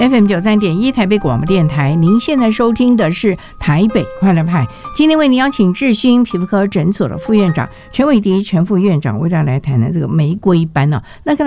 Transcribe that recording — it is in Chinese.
FM93.1台北广播电台，您现在收听的是台北快乐派。今天为您邀请智勋皮肤科诊所的副院长陈伟迪陈副院长，为大家来谈谈这个玫瑰斑那